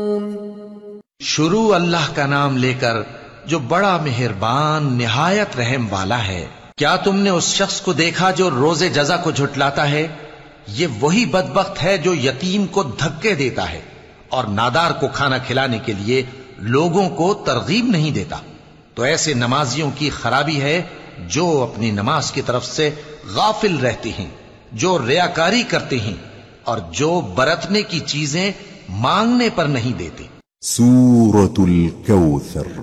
शुरू अल्लाह का नाम लेकर जो बड़ा मेहरबान निहायत रहम वाला है। क्या तुमने उस शख्स को देखा जो रोजे जजा को झुटलाता है? ये वही बदबख्त है जो यतीम को धक्के देता है और नादार को खाना खिलाने के लिए लोगों को तरगीब नहीं देता। तो ऐसे नमाजियों की खराबी है जो अपनी नमाज की तरफ से गाफिल रहते हैं, जो रियाकारी करते हैं और जो बरतने की चीजें मांगने पर नहीं देते। सूरतुल कौसर